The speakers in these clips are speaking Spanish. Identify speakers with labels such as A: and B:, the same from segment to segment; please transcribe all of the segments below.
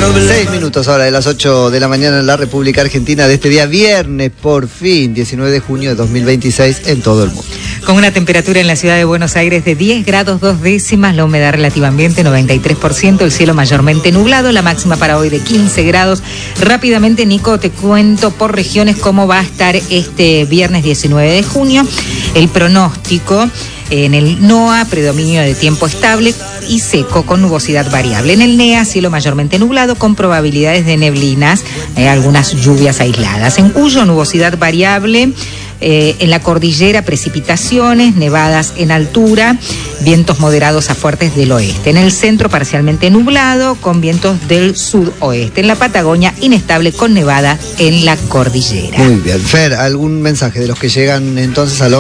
A: 6 minutos ahora de las 8 de la mañana en la República Argentina de este día viernes, por fin, 19 de junio de 2026 en todo el mundo.
B: Con una temperatura en la ciudad de Buenos Aires de 10 grados 2 décimas, la humedad relativa ambiente 93%, el cielo mayormente nublado, la máxima para hoy de 15 grados. Rápidamente, Nico, te cuento por regiones cómo va a estar este viernes 19 de junio. El pronóstico: en el NOA, predominio de tiempo estable y seco con nubosidad variable. En el NEA, cielo mayormente nublado con probabilidades de neblinas, algunas lluvias aisladas. En Cuyo, nubosidad variable. En la cordillera, precipitaciones, nevadas en altura, vientos moderados a fuertes del oeste. En el centro, parcialmente nublado, con vientos del sudoeste. En la Patagonia, inestable con nevada en la cordillera.
A: Muy bien. Fer, ¿algún mensaje de los que llegan entonces al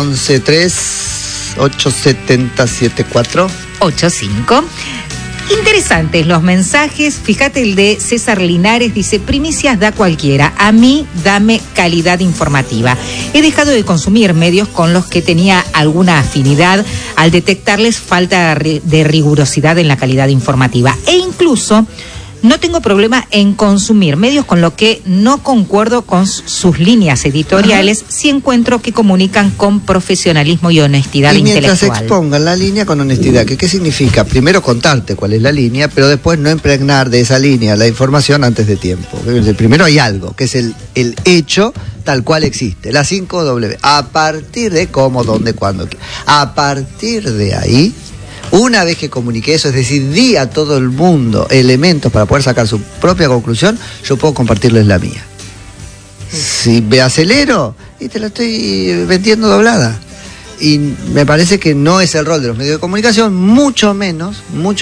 A: 11-3-870-7485?
B: Interesantes los mensajes. Fíjate el de César Linares, dice: primicias da cualquiera, a mí dame calidad informativa. He dejado de consumir medios con los que tenía alguna afinidad al detectarles falta de rigurosidad en la calidad informativa, e incluso no tengo problema en consumir medios con los que no concuerdo con sus líneas editoriales, si encuentro que comunican con profesionalismo y honestidad intelectual. Y mientras
A: expongan la línea con honestidad, ¿qué significa? Primero contarte cuál es la línea, pero después no impregnar de esa línea la información antes de tiempo. Primero hay algo, que es el hecho tal cual existe, la 5W. A partir de cómo, dónde, cuándo. A partir de ahí, una vez que comuniqué eso, es decir, di a todo el mundo elementos para poder sacar su propia conclusión, yo puedo compartirles la mía. Si me acelero, y te la estoy vendiendo doblada. Y me parece que no es el rol de los medios de comunicación, mucho menos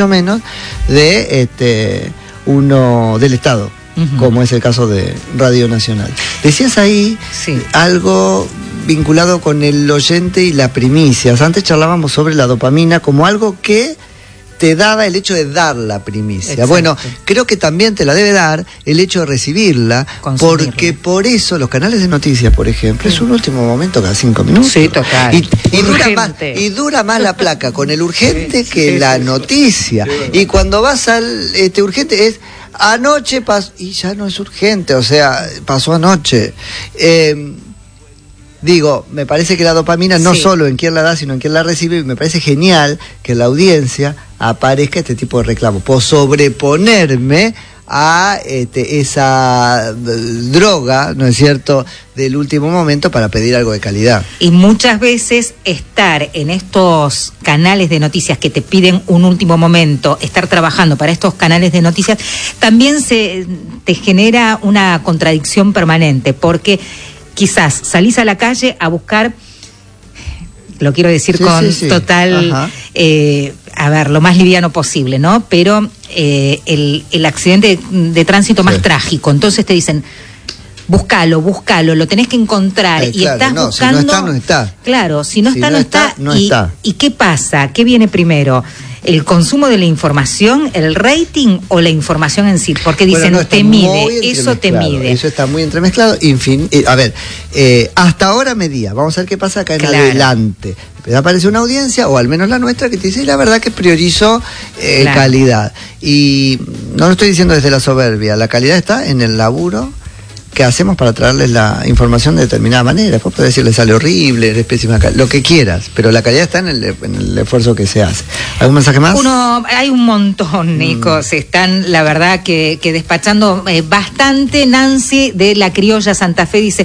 A: de uno del Estado, como es el caso de Radio Nacional. Decías ahí algo vinculado con el oyente y las primicias. Antes charlábamos sobre la dopamina como algo que te daba el hecho de dar la primicia. Exacto. Bueno, creo que también te la debe dar el hecho de recibirla, porque por eso los canales de noticias, por ejemplo, es un último momento cada 5 minutos.
B: Sí, total.
A: Y dura más la placa con el urgente que la noticia. Y cuando vas al urgente es anoche pasó, y ya no es urgente, o sea, pasó anoche. Digo, me parece que la dopamina no solo en quien la da, sino en quien la recibe, y me parece genial que en la audiencia aparezca este tipo de reclamo. Puedo sobreponerme a esa droga, ¿no es cierto?, del último momento para pedir algo de calidad.
B: Y muchas veces estar en estos canales de noticias que te piden un último momento, estar trabajando para estos canales de noticias, también te genera una contradicción permanente, porque quizás salís a la calle a buscar, lo quiero decir total, lo más liviano posible, ¿no? Pero el accidente de tránsito más trágico, entonces te dicen, búscalo, lo tenés que encontrar, y
A: claro,
B: estás buscando.
A: Si no está, no está.
B: Claro, si no está, no está.
A: está.
B: ¿Y qué pasa? ¿Qué viene primero? ¿El consumo de la información, el rating o la información en sí? Porque dicen, te mide, eso te mide.
A: Eso está muy entremezclado. Hasta ahora medía. Vamos a ver qué pasa acá en adelante. Aparece una audiencia, o al menos la nuestra, que te dice, la verdad que priorizo calidad. Y no lo estoy diciendo desde la soberbia. La calidad está en el laburo que hacemos para traerles la información de determinada manera. Después puedes decirle, sale horrible, eres pésima, lo que quieras, pero la calidad está en el esfuerzo que se hace. ¿Algún mensaje más?
B: Hay un montón, Nico. Se están, la verdad, que despachando bastante. Nancy de La Criolla Santa Fe dice,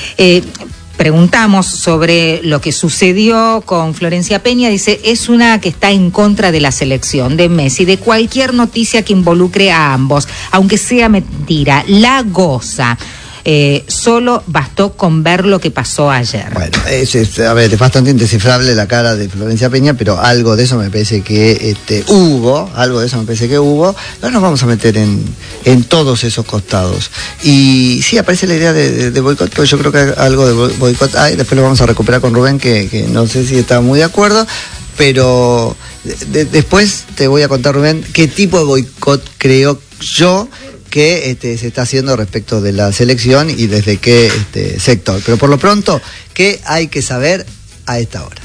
B: preguntamos sobre lo que sucedió con Florencia Peña, dice, es una que está en contra de la selección de Messi, de cualquier noticia que involucre a ambos, aunque sea mentira, la goza. Solo bastó con ver lo que pasó ayer.
A: Bueno, es bastante indescifrable la cara de Florencia Peña, pero algo de eso me parece que hubo. No nos vamos a meter en todos esos costados. Y sí, aparece la idea de boicot, pero yo creo que algo de boicot hay. Después lo vamos a recuperar con Rubén, que no sé si está muy de acuerdo, pero después te voy a contar, Rubén, qué tipo de boicot creo yo que se está haciendo respecto de la selección y desde qué sector. Pero por lo pronto, ¿qué hay que saber a esta hora?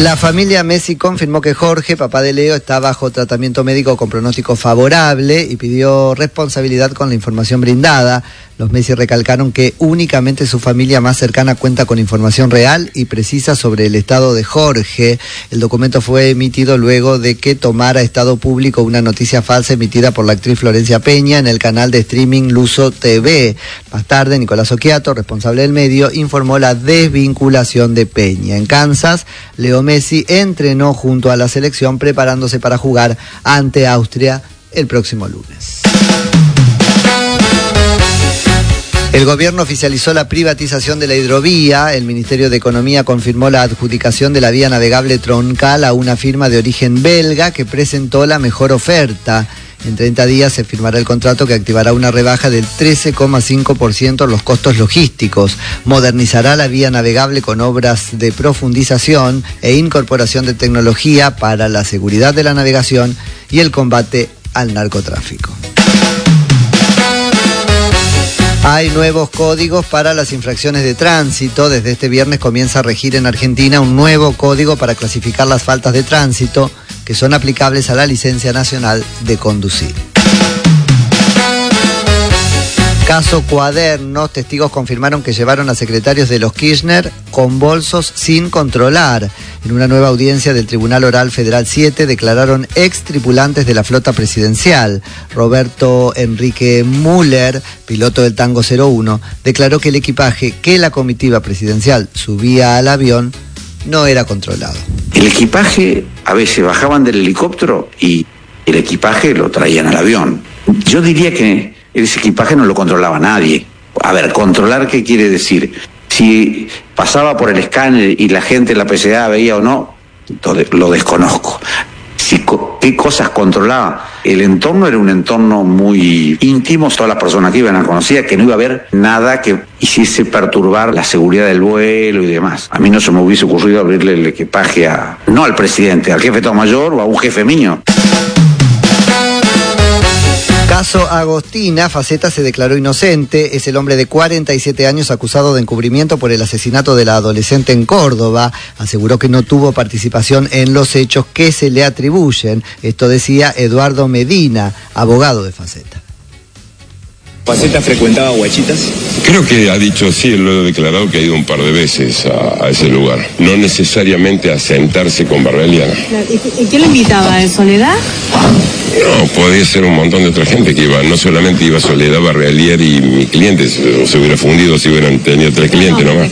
A: La familia Messi confirmó que Jorge, papá de Leo, está bajo tratamiento médico con pronóstico favorable y pidió responsabilidad con la información brindada. Los Messi recalcaron que únicamente su familia más cercana cuenta con información real y precisa sobre el estado de Jorge. El documento fue emitido luego de que tomara estado público una noticia falsa emitida por la actriz Florencia Peña en el canal de streaming Luso TV. Más tarde, Nicolás Occhiato, responsable del medio, informó la desvinculación de Peña. En Kansas, Leo Messi entrenó junto a la selección preparándose para jugar ante Austria el próximo lunes. El gobierno oficializó la privatización de la hidrovía. El Ministerio de Economía confirmó la adjudicación de la vía navegable troncal a una firma de origen belga que presentó la mejor oferta. En 30 días se firmará el contrato que activará una rebaja del 13,5% en los costos logísticos. Modernizará la vía navegable con obras de profundización e incorporación de tecnología para la seguridad de la navegación y el combate al narcotráfico. Hay nuevos códigos para las infracciones de tránsito. Desde este viernes comienza a regir en Argentina un nuevo código para clasificar las faltas de tránsito que son aplicables a la licencia nacional de conducir. Caso Cuadernos, testigos confirmaron que llevaron a secretarios de los Kirchner con bolsos sin controlar. En una nueva audiencia del Tribunal Oral Federal 7 declararon ex tripulantes de la flota presidencial. Roberto Enrique Müller, piloto del Tango 01, declaró que el equipaje que la comitiva presidencial subía al avión no era controlado.
C: El equipaje, a veces bajaban del helicóptero y el equipaje lo traían al avión. Yo diría que ese equipaje no lo controlaba nadie. A ver, ¿controlar qué quiere decir? Si pasaba por el escáner y la gente en la PCA veía o no, lo desconozco. ¿Qué cosas controlaba? El entorno era un entorno muy íntimo, todas las personas que iban a conocer, que no iba a haber nada que hiciese perturbar la seguridad del vuelo y demás. A mí no se me hubiese ocurrido abrirle el equipaje no al presidente, al jefe de Estado Mayor o a un jefe mío.
A: Caso Agostina, Faceta se declaró inocente. Es el hombre de 47 años acusado de encubrimiento por el asesinato de la adolescente en Córdoba. Aseguró que no tuvo participación en los hechos que se le atribuyen. Esto decía Eduardo Medina, abogado de Faceta.
D: ¿Faceta frecuentaba Huachitas?
E: Creo que ha dicho, sí, él lo ha declarado que ha ido un par de veces a ese lugar. No necesariamente a sentarse con Barrealiana.
F: ¿Y qué le invitaba? ¿De Soledad?
E: No, podía ser un montón de otra gente que iba. No solamente iba Soledad, Barrealier y mi cliente. Se hubiera fundido si hubieran tenido 3 clientes nomás.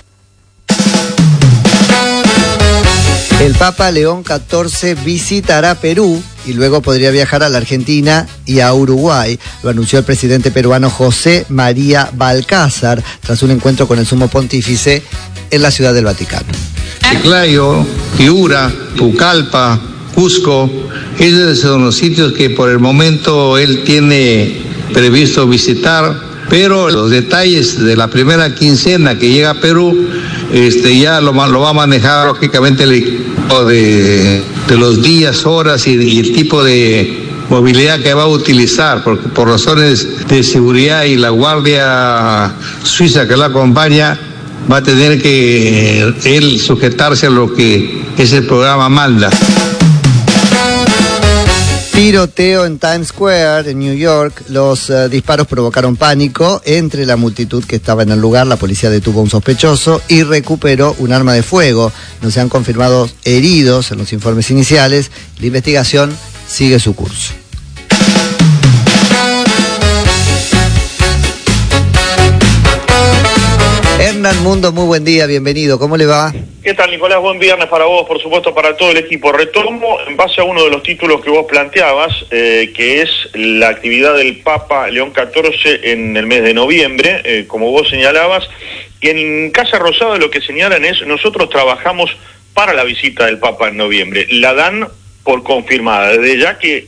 A: El Papa León XIV visitará Perú y luego podría viajar a la Argentina y a Uruguay. Lo anunció el presidente peruano José María Balcázar tras un encuentro con el sumo pontífice en la Ciudad del Vaticano.
G: Chiclayo, Piura, Pucallpa, Cusco, esos son los sitios que por el momento él tiene previsto visitar, pero los detalles de la primera quincena que llega a Perú, ya lo va a manejar lógicamente el equipo de los días, horas y el tipo de movilidad que va a utilizar, porque por razones de seguridad y la guardia suiza que lo acompaña, va a tener que él sujetarse a lo que ese programa manda.
A: Tiroteo en Times Square, en New York. Los disparos provocaron pánico entre la multitud que estaba en el lugar. La policía detuvo a un sospechoso y recuperó un arma de fuego. No se han confirmado heridos en los informes iniciales. La investigación sigue su curso. Hernán Mundo, muy buen día, bienvenido. ¿Cómo le va?
H: ¿Qué tal, Nicolás? Buen viernes para vos, por supuesto, para todo el equipo. Retomo en base a uno de los títulos que vos planteabas, que es la actividad del Papa León XIV en el mes de noviembre, como vos señalabas, y en Casa Rosada lo que señalan es, nosotros trabajamos para la visita del Papa en noviembre. La dan por confirmada, desde ya que